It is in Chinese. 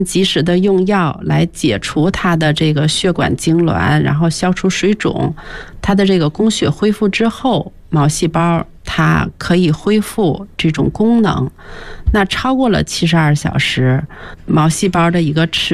及时的用药来解除它的这个血管痉挛，然后消除水肿，它的这个供血恢复之后，毛细胞它可以恢复这种功能。那超过了72小时，毛细胞的一个